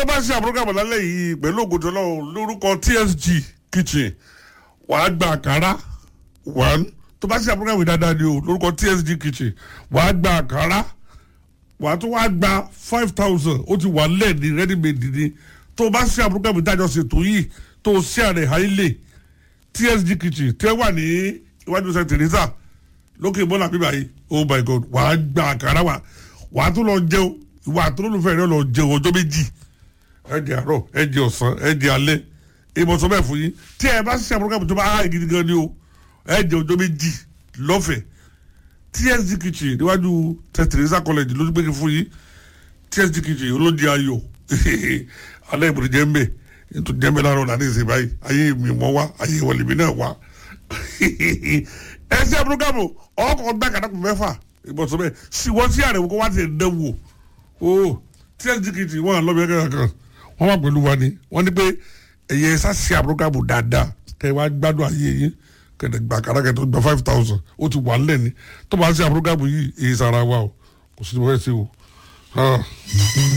tó bá ṣe àbúrò lálẹ́ yìí pẹ̀lú ògùntàn lọ́wọ́ lórúkọ TSG kitchen wàá gba àkàrà one tó bá ṣe àbúrò ìwé dáadáa ni o lórúkọ TSG kitchen wàá gba àkàrà wàá tún wàá gba 5,000 ó ti wà lẹ́ẹ̀ni ready made ni tó bá ṣe àbúrò ìwé dájọ́ ṣètò yìí tó ṣe àrẹ àìlè TSG kitchen tẹ́ wà ní iwájú St. Teresa lókè bọ́lá bíbá yìí oh my god wàá gba àkàrà wàá tún lọ jẹun ìwà àtúnlùfẹ́ rẹ lọ jẹun ọjọ́ méjì ẹ̀jẹ̀ àárọ̀ ẹ̀jẹ̀ ọ̀sán ẹ̀jẹ̀ alẹ́ ìmọ̀sán bẹ́ẹ̀ fún yín tí ẹ bá ṣiṣẹ́ àbúrò tó bá háì gidi gan ni o ẹ̀jẹ̀ ọjọ́ méjì lọ́fẹ̀ẹ́ TSG kitchen níwájú St. Teresa college ló ti gbé fún yín TSG kitchen olódi ayọ̀ alẹ́ ìbùdó jẹ́ mbẹ́ ètò jẹ́ mbẹ́ láàárọ̀ láti ṣe báyìí ayé mi mọ́ wá ayé wọlé mi náà wá ẹsẹ̀ àbúrò ọkọ̀ gbá kàdákùn mẹ́fà ìmọ̀sán bẹ́ẹ̀ sì wọ́n sí àrẹ̀wò kó wá ti dẹ́wò o TSG kitchen wọn lọ́bẹ̀ẹ́ kankan wọ́n wà pẹ̀lú wa ni wọ́n ní pé ẹ̀yẹ sásì àbúrógàmù dáadáa kẹ́ ẹ wá gbádùn ayé yín kẹ̀dẹ̀ gbà kára kẹ̀dẹ̀ gba 5,000 ó ti wà lẹ́ni tó bá sí àbúrógàmù yìí èyí sára wa o kò sí ní wọ́n ẹ̀ sí o.